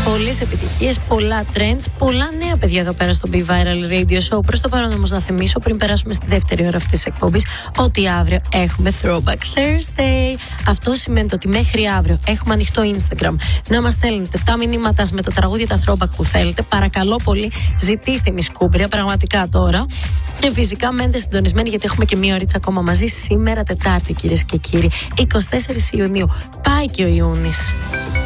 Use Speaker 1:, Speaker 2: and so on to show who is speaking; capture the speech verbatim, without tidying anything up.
Speaker 1: Πολλές επιτυχίες, πολλά trends, πολλά νέα παιδιά εδώ πέρα στο Be Viral Radio Show. Προς το παρόν όμως να θυμίσω, πριν περάσουμε στη δεύτερη ώρα αυτής της εκπομπής, ότι αύριο έχουμε Throwback Thursday. Αυτό σημαίνει ότι μέχρι αύριο έχουμε ανοιχτό Instagram. Να μας στέλνετε τα μηνύματά σας με το τραγούδι, τα throwback που θέλετε. Παρακαλώ πολύ, ζητήστε μισκούμπρια πραγματικά τώρα. Και φυσικά μένετε συντονισμένοι, γιατί έχουμε και μία ωρίτσα ακόμα μαζί σήμερα Τετάρτη, κυρίες και κύριοι, εικοστή τέταρτη Ιουνίου. Πάει και ο Ιούνις.